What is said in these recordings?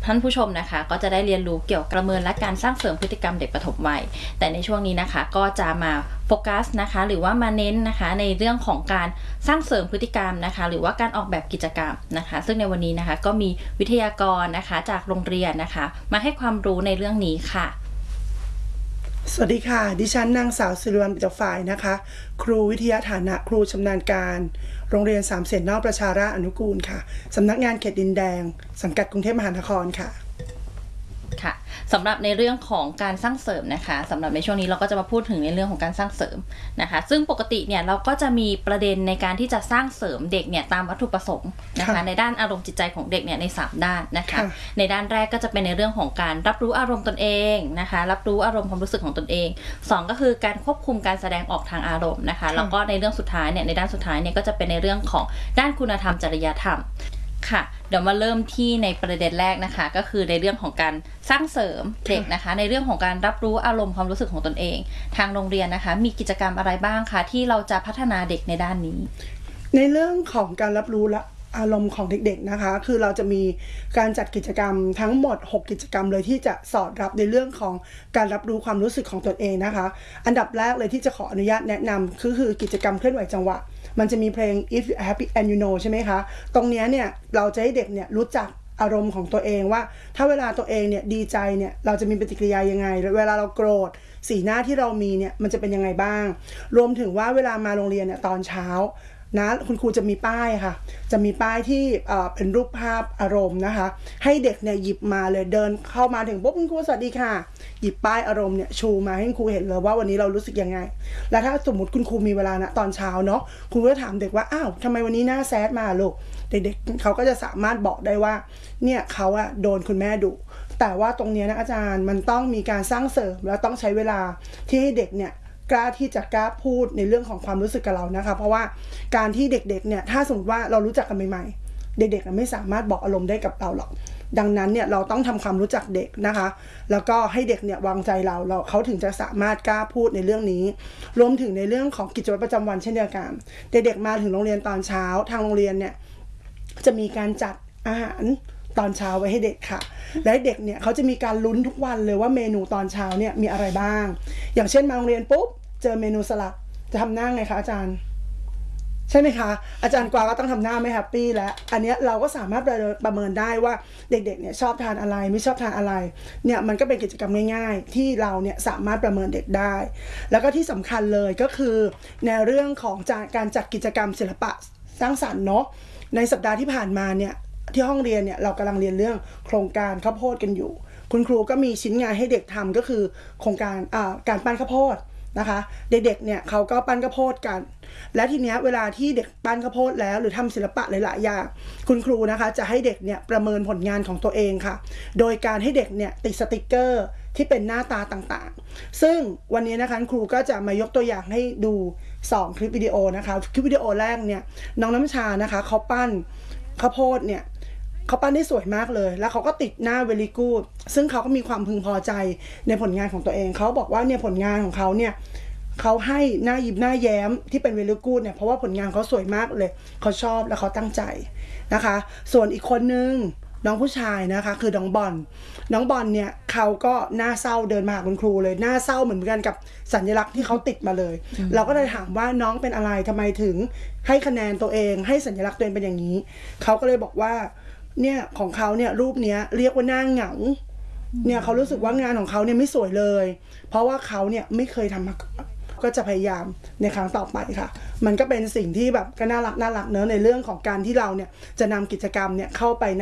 ท่านผู้ชมนะคะก็จะได้เรียนรู้เกี่ยวกับประเมินและการสร้างเสริมพฤติกรรมเด็กปฐมวัยแต่ในช่วงนี้นะคะก็จะมาโฟกัสนะคะหรือว่ามาเน้นนะคะในเรื่องของการสร้างเสริมพฤติกรรมนะคะหรือว่าการออกแบบกิจกรรมนะคะซึ่งในวันนี้นะคะก็มีวิทยากรนะคะจากโรงเรียนนะคะมาให้ความรู้ในเรื่องนี้ค่ะสวัสดีค่ะดิฉันนางสาวศิริวัลย์ปิจฝ่ายนะคะครูวิทยาฐานะครูชำนาญการโรงเรียนสามเสนนอกประชาราษฎร์อนุกูลค่ะสำนักงานเขตดินแดงสังกัดกรุงเทพมหานครค่ะค่ะสำหรับในเรื่องของการสร้างเสริมนะคะสำหรับในช่วงนี้เราก็จะมาพูดถึงในเรื่องของการสร้างเสริมนะคะซึ่งปกติเนี่ยเราก็จะมีประเด็นในการที่จะสร้างเสริมเด็กเนี่ยตามวัตถุประสงค์นะคะในด้านอารมณ์จิตใจของเด็กเนี่ยใน3ด้านนะคะในด้านแรกก็จะเป็นในเรื่องของการรับรู้อารมณ์ตนเองนะคะรับรู้อารมณ์ความรู้สึกของตนเอง2ก็คือการควบคุมการแสดงออกทางอารมณ์นะคะแล้วก็ในเรื่องสุดท้ายเนี่ยในด้านสุดท้ายเนี่ยก็จะเป็นในเรื่องของด้านคุณธรรมจริยธรรมค่ะเดี๋ยวมาเริ่มที่ในประเด็นแรกนะคะก็คือในเรื่องของการสร้างเสริมเด็กนะคะในเรื่องของการรับรู้อารมณ์ความรู้สึกของตนเองทางโรงเรียนนะคะมีกิจกรรมอะไรบ้างคะที่เราจะพัฒนาเด็กในด้านนี้ในเรื่องของการรับรู้และอารมณ์ของเด็กๆนะคะคือเราจะมีการจัดกิจกรรมทั้งหมด6กิจกรรมเลยที่จะสอดรับในเรื่องของการรับรู้ความรู้สึกของตนเองนะคะอันดับแรกเลยที่จะขออนุญาตแนะนำคือกิจกรรมเคลื่อนไหวจังหวะมันจะมีเพลง If You Happy and You Know ใช่ไหมคะตรงนี้เนี่ยเราจะให้เด็กเนี่ยรู้จักอารมณ์ของตัวเองว่าถ้าเวลาตัวเองเนี่ยดีใจเนี่ยเราจะมีปฏิกิริยายังไงเวลาเราโกรธสีหน้าที่เรามีเนี่ยมันจะเป็นยังไงบ้างรวมถึงว่าเวลามาโรงเรียนเนี่ยตอนเช้านะคุณครูจะมีป้ายค่ะจะมีป้ายที่เป็นรูปภาพอารมณ์นะคะให้เด็กเนี่ยหยิบมาเลยเดินเข้ามาถึงปุ๊บคุณครูสวัสดีค่ะหยิบป้ายอารมณ์เนี่ยชูมาให้คุณครูเห็นเลยว่าวันนี้เรารู้สึกยังไงแล้วถ้าสมมติคุณครูมีเวลานะตอนเช้าเนาะคุณก็ถามเด็กว่าอ้าวทำไมวันนี้หน้าแซดมาลูกเด็กๆเขาก็จะสามารถบอกได้ว่าเนี่ยเขาอะโดนคุณแม่ดุแต่ว่าตรงนี้นะอาจารย์มันต้องมีการสร้างเสริมแล้วต้องใช้เวลาที่ให้เด็กเนี่ยกล้าที่จะกล้าพูดในเรื่องของความรู้สึกกับเรานะคะเพราะว่าการที่เด็กๆเนี่ยถ้าสมมติว่าเรารู้จักกันใหม่ๆเด็กๆไม่สามารถบอกอารมณ์ได้กับเราหรอกดังนั้นเนี่ยเราต้องทำความรู้จักเด็กนะคะแล้วก็ให้เด็กเนี่ยวางใจเราเขาถึงจะสามารถกล้าพูดในเรื่องนี้รวมถึงในเรื่องของกิจวัตรประจำวันเช่นเดียวกันเด็กๆมาถึงโรงเรียนตอนเช้าทางโรงเรียนเนี่ยจะมีการจัดอาหารตอนเช้าไว้ให้เด็กค่ะและเด็กเนี่ยเขาจะมีการลุ้นทุกวันเลยว่าเมนูตอนเช้าเนี่ยมีอะไรบ้างอย่างเช่นมาโรงเรียนปุ๊บเจอเมนูสลัดจะทำหน้าไงคะอาจารย์ใช่ไหมคะอาจารย์กวางก็ต้องทำหน้าไม่แฮปปี้แล้วอันนี้เราก็สามารถประเมินได้ว่าเด็กๆเนี่ยชอบทานอะไรไม่ชอบทานอะไรเนี่ยมันก็เป็นกิจกรรมง่ายๆที่เราเนี่ยสามารถประเมินเด็กได้แล้วก็ที่สำคัญเลยก็คือในเรื่องของการจัดกิจกรรมศิลปะสร้างสรรค์เนาะในสัปดาห์ที่ผ่านมาเนี่ยที่ห้องเรียนเนี่ยเรากำลังเรียนเรื่องโครงการข้าวโพดกันอยู่คุณครูก็มีชิ้นงานให้เด็กทำก็คือโครงการการปั้นข้าวโพดนะคะเด็กๆเนี่ยเขาก็ปั้นข้าวโพดกันและทีเนี้ยเวลาที่เด็กปั้นข้าวโพดแล้วหรือทำศิลปะหลายๆอย่างคุณครูนะคะจะให้เด็กเนี่ยประเมินผลงานของตัวเองค่ะโดยการให้เด็กเนี่ยติดสติกเกอร์ที่เป็นหน้าตาต่างๆซึ่งวันนี้นะคะครูก็จะมายกตัวอย่างให้ดู2คลิปวิดีโอนะคะคลิปวิดีโอแรกเนี่ยน้องน้ำชานะคะเขาปั้นข้าวโพดเนี่ยเขาปั้นได้สวยมากเลยแล้วเขาก็ติดหน้า very good ซึ่งเขาก็มีความพึงพอใจในผลงานของตัวเองเขาบอกว่าเนี่ยผลงานของเขาเนี่ยเขาให้หน้ายิ้มหน้าแย้มที่เป็น very good เนี่ยเพราะว่าผลงานเขาสวยมากเลยเขาชอบและเขาตั้งใจนะคะส่วนอีกคนนึงน้องผู้ชายนะคะคือน้องบอลเนี่ยเขาก็หน้าเศร้าเดินมาหาคุณครูเลยหน้าเศร้าเหมือนกันกับสัญลักษณ์ที่เขาติดมาเลยเราก็เลยถามว่าน้องเป็นอะไรทำไมถึงให้คะแนนตัวเองให้สัญลักษณ์ตัวเองเป็นอย่างนี้เขาก็เลยบอกว่าเนี่ยของเขาเนี่ยรูปเนี้ยเรียกว่าหน้าเหงาเนี่ยเขารู้สึกว่างานของเขาเนี่ยไม่สวยเลยเพราะว่าเขาเนี่ยไม่เคยทำมาก่อนก็จะพยายามในครั้งต่อไปค่ะมันก็เป็นสิ่งที่แบบก็น่ารักเนอะในเรื่องของการที่เราเนี่ยจะนำกิจกรรมเนี่ยเข้าไปใน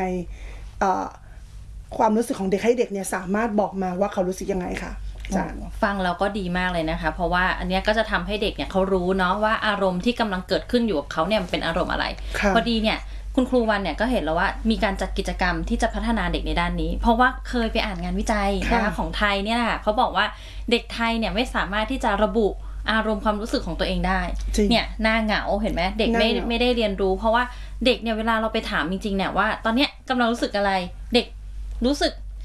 ความรู้สึกของเด็กให้เด็กเนี่ยสามารถบอกมาว่าเขารู้สึกยังไงค่ะฟังแล้วก็ดีมากเลยนะคะเพราะว่าอันนี้ก็จะทำให้เด็กเนี่ยเขารู้เนาะว่าอารมณ์ที่กำลังเกิดขึ้นอยู่กับเขาเนี่ยมันเป็นอารมณ์อะไรพอดีเนี่ยคุณครูวันเนี่ยก็เห็นแล้วว่ามีการจัดกิจกรรมที่จะพัฒนาเด็กในด้านนี้เพราะว่าเคยไปอ่านงานวิจัยนะคะของไทยเนี่ยเขาบอกว่าเด็กไทยเนี่ยไม่สามารถที่จะระบุอารมณ์ความรู้สึกของตัวเองได้เนี่ยหน้าเหงาเห็นไหมเด็กไม่ได้เรียนรู้เพราะว่าเด็กเนี่ยเวลาเราไปถามจริงๆเนี่ยว่าตอนเนี้ยกำลังรู้สึกอะไรเด็กรู้สึก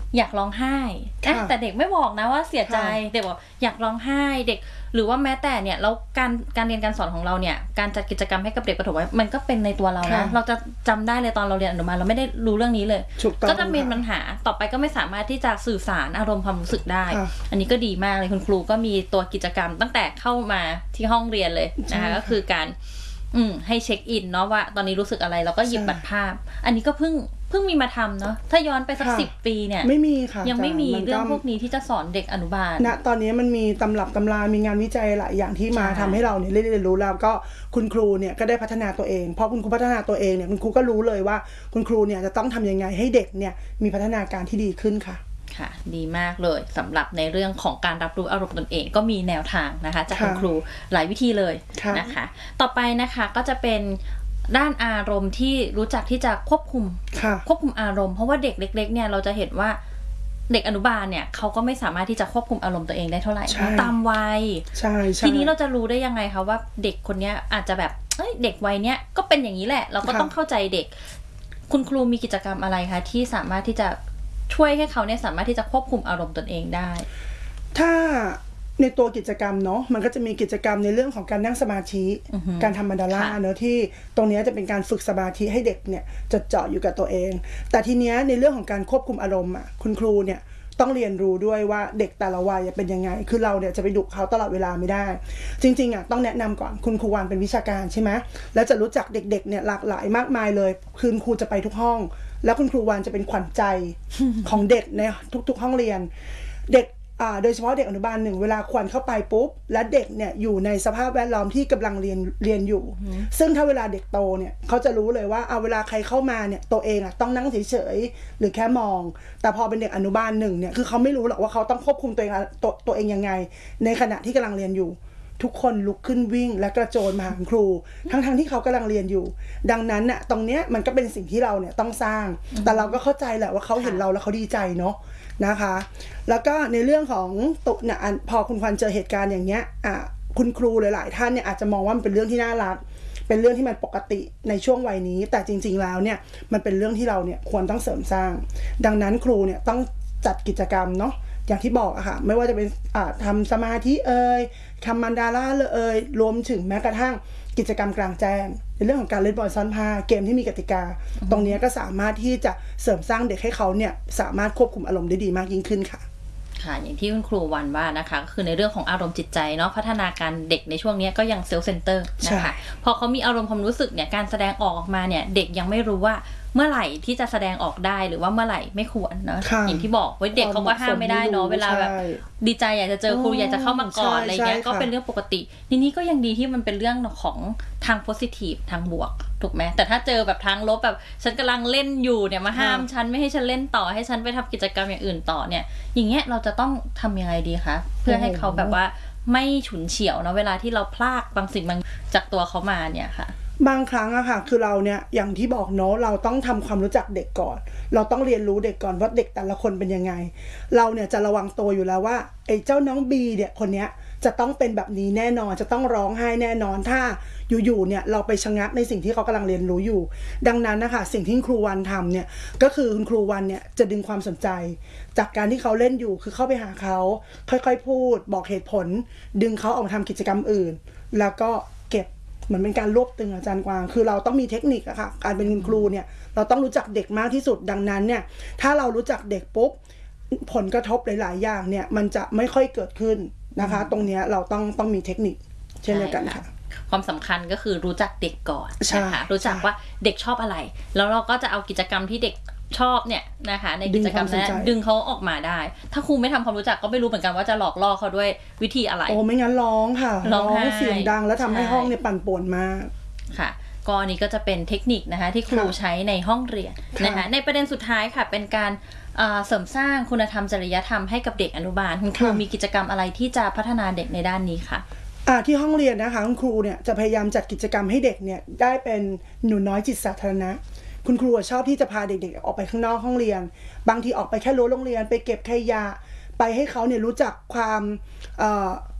อยากร้องไห้แต่เด็กไม่บอกนะว่าเสียใจเด็กบอกอยากร้องไห้เด็กหรือว่าแม้แต่เนี่ยแล้วการเรียนการสอนของเราเนี่ยการจัดกิจกรรมให้กับเด็กประถมวัยมันก็เป็นในตัวเรานะเราจะจำได้เลยตอนเราเรียนอนุบาลเราไม่ได้รู้เรื่องนี้เลยก็จะมีปัญหาต่อไปก็ไม่สามารถที่จะสื่อสารอารมณ์ความรู้สึกได้อันนี้ก็ดีมากเลยคุณครูก็มีตัวกิจกรรมตั้งแต่เข้ามาที่ห้องเรียนเลยนะคะก็คือการให้เช็คอินเนาะว่าตอนนี้รู้สึกอะไรเราก็หยิบบัตรภาพอันนี้ก็เพิ่งมีมาทำเนาะถ้าย้อนไปสัก10 ปีเนี่ยไม่มีค่ะยังไม่มีเรื่องพวกนี้ที่จะสอนเด็กอนุบาลณตอนนี้มันมีตำรับตำรามีงานวิจัยหลายอย่างที่มาทำให้เราเนี่ยเรียนรู้แล้วก็คุณครูเนี่ยก็ได้พัฒนาตัวเองพอคุณครูพัฒนาตัวเองเนี่ยคุณครูก็รู้เลยว่าคุณครูเนี่ยจะต้องทำยังไงให้เด็กเนี่ยมีพัฒนาการที่ดีขึ้นค่ะค่ะดีมากเลยสำหรับในเรื่องของการรับรู้อารมณ์ตนเองก็มีแนวทางนะคะจากคุณครูหลายวิธีเลยนะคะต่อไปนะคะก็จะเป็นด้านอารมณ์ที่รู้จักที่จะควบคุมอารมณ์เพราะว่าเด็กเล็กๆเนี่ยเราจะเห็นว่าเด็กอนุบาลเนี่ยเขาก็ไม่สามารถที่จะควบคุมอารมณ์ตัวเองได้เท่าไหร่ตามวัยทีนี้เราจะรู้ได้ยังไงคะว่าเด็กคนนี้อาจจะแบบเด็กวัยเนี้ยก็เป็นอย่างนี้แหละเราก็ต้องเข้าใจเด็กคุณครูมีกิจกรรมอะไรคะที่สามารถที่จะช่วยให้เขาเนี่ยสามารถที่จะควบคุมอารมณ์ตนเองได้ถ้าในตัวกิจกรรมเนาะมันก็จะมีกิจกรรมในเรื่องของการนั่งสมาธิการทำมันดาล่าเนาะที่ตรงนี้จะเป็นการฝึกสมาธิให้เด็กเนี่ยจดจ่ออยู่กับตัวเองแต่ทีเนี้ยในเรื่องของการควบคุมอารมณ์อ่ะคุณครูเนี่ยต้องเรียนรู้ด้วยว่าเด็กแต่ละวัยเป็นยังไงคือเราเนี่ยจะไปดุเขาตลอดเวลาไม่ได้จริงๆอ่ะต้องแนะนำก่อนคุณครูวานเป็นวิชาการใช่ไหมแล้วจะรู้จักเด็กๆเนี่ยหลากหลายมากมายเลยคือครูจะไปทุกห้องแล้วคุณครูวานจะเป็นขวัญใจของเด็กในทุกๆห้องเรียนเด็กโดยเฉพาะเด็กอนุบาล1เวลาควันเข้าไปปุ๊บและเด็กเนี่ยอยู่ในสภาพแวดล้อมที่กำลังเรียนอยู่ซึ่งถ้าเวลาเด็กโตเนี่ยเขาจะรู้เลยว่าเวลาใครเข้ามาเนี่ยตัวเองต้องนั่งเฉยๆหรือแค่มองแต่พอเป็นเด็กอนุบาล1เนี่ยคือเขาไม่รู้หรอกว่าเขาต้องควบคุมตัวเองยังไงในขณะที่กำลังเรียนอยู่ทุกคนลุกขึ้นวิ่งและกระโจนมาหาครูทั้งที่เขากำลังเรียนอยู่ดังนั้นน่ะตรงเนี้ยมันก็เป็นสิ่งที่เราเนี่ยต้องสร้างแต่เราก็เข้าใจแหละว่าเขาเห็นเราแล้วเขาดีใจเนาะนะคะแล้วก็ในเรื่องของตุเนี่ยพอคุณควันเจอเหตุการณ์อย่างเงี้ยคุณครูหลายๆท่านเนี่ยอาจจะมองว่ามันเป็นเรื่องที่น่ารักเป็นเรื่องที่มันปกติในช่วงวัยนี้แต่จริงๆแล้วเนี่ยมันเป็นเรื่องที่เราเนี่ยควรต้องเสริมสร้างดังนั้นครูเนี่ยต้องจัดกิจกรรมเนาะอย่างที่บอกอะค่ะไม่ว่าจะเป็นทำสมาธิทำมันดาล่ารวมถึงแม้กระทั่งกิจกรรมกลางแจ้งในเรื่องของการเล่นบอลซ้อนผ้าเกมที่มีกติกาตรงนี้ก็สามารถที่จะเสริมสร้างเด็กให้เขาเนี่ยสามารถควบคุมอารมณ์ได้ดีมากยิ่งขึ้นค่ะค่ะอย่างที่คุณครูวันว่านะคะก็คือในเรื่องของอารมณ์จิตใจเนาะพัฒนาการเด็กในช่วงนี้ก็ยังเซลล์เซ็นเตอร์นะคะพอเขามีอารมณ์ความรู้สึกเนี่ยการแสดงออกมาเนี่ยเด็กยังไม่รู้ว่าเมื่อไหร่ที่จะแสดงออกได้หรือว่าเมื่อไหร่ไม่ควรเนาะอย่างที่บอกว่าเด็กเขาก็ห้ามไม่ได้เนาะเวลาแบบดีใจอยากจะเจอครูอยากจะเข้ามากอดอะไรเงี้ยก็เป็นเรื่องปกติทีนี้ก็ยังดีที่มันเป็นเรื่องของทางโพสิทีฟทางบวกถูกไหมแต่ถ้าเจอแบบทางลบแบบฉันกำลังเล่นอยู่เนี่ยมาห้ามฉันไม่ให้ฉันเล่นต่อให้ฉันไปทำกิจกรรมอย่างอื่นต่อเนี่ยอย่างเงี้ยเราจะต้องทำยังไงดีคะเพื่อให้เขาแบบว่าไม่ฉุนเฉียวเนาะเวลาที่เราพลากบางสิ่งบางจากตัวเขามาเนี่ยค่ะบางครั้งอะค่ะคือเราเนี่ยอย่างที่บอกเนาะเราต้องทำความรู้จักเด็กก่อนเราต้องเรียนรู้เด็กก่อนว่าเด็กแต่ละคนเป็นยังไงเราเนี่ยจะระวังตัวอยู่แล้วว่าไอ้เจ้าน้องบีเนี่ยคนเนี้ยจะต้องเป็นแบบนี้แน่นอนจะต้องร้องไห้แน่นอนถ้าอยู่ๆเนี่ยเราไปชะงักในสิ่งที่เขากำลังเรียนรู้อยู่ดังนั้นนะคะสิ่งที่ครูวันทำเนี่ยก็คือคุณครูวันเนี่ยจะดึงความสนใจจากการที่เขาเล่นอยู่คือเข้าไปหาเขาค่อยๆพูดบอกเหตุผลดึงเขาออกมาทำกิจกรรมอื่นแล้วก็เก็บเหมือนเป็นการรวบตึงอาจารย์กวางคือเราต้องมีเทคนิคอะค่ะการเป็นคุณครูเนี่ยเราต้องรู้จักเด็กมากที่สุดดังนั้นเนี่ยถ้าเรารู้จักเด็กปุ๊บผลกระทบหลายๆอย่างเนี่ยมันจะไม่ค่อยเกิดขึ้นนะคะตรงนี้เราต้องมีเทคนิคเช่นเดียวกันค่ะความสำคัญก็คือรู้จักเด็กก่อนนะคะรู้จักว่าเด็กชอบอะไรแล้วเราก็จะเอากิจกรรมที่เด็กชอบเนี่ยนะคะในกิจกรรมนั้นดึงเขาออกมาได้ถ้าครูไม่ทำความรู้จักก็ไม่รู้เหมือนกันว่าจะหลอกล่อเขาด้วยวิธีอะไรไม่งั้นร้องค่ะร้องเสียงดังแล้วทำให้ห้องเนี่ยปั่นป่วนมากค่ะก็อันนี้ก็จะเป็นเทคนิคนะคะที่ครูใช้ในห้องเรียนนะคะในประเด็นสุดท้ายค่ะเป็นการเสริมสร้างคุณธรรมจริยธรรมให้กับเด็กอนุบาลคุณครูมีกิจกรรมอะไรที่จะพัฒนาเด็กในด้านนี้ค่ะที่ห้องเรียนนะคะคุณครูเนี่ยจะพยายามจัดกิจกรรมให้เด็กเนี่ยได้เป็นหนูน้อยจิตสาธารณะคุณครูชอบที่จะพาเด็กๆออกไปข้างนอกห้องเรียนบางทีออกไปแค่รั้วโรงเรียนไปเก็บขยะไปให้เขาเนี่ยรู้จักความ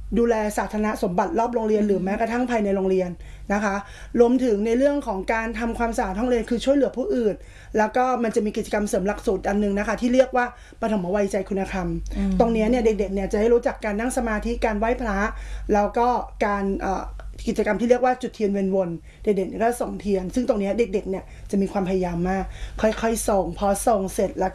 ดูแลสาธารณสมบัติรอบโรงเรียนหรือแม้กระทั่งภายในโรงเรียนนะคะรวมถึงในเรื่องของการทำความสะอาดห้องเรียนคือช่วยเหลือผู้อื่นแล้วก็มันจะมีกิจกรรมเสริมหลักสูตรอันนึงนะคะที่เรียกว่าปฐมวัยใจคุณธรรมตรงนี้เนี่ยเด็กๆเนี่ยจะได้รู้จักการนั่งสมาธิการไหว้พระแล้วก็การกิจกรรมที่เรียกว่าจุดเทียนเวียนวนเด็กๆก็ส่งเทียนซึ่งตรงนี้เด็กๆเนี่ยจะมีความพยายามมากค่อยๆส่งพอส่งเสร็จแล้ว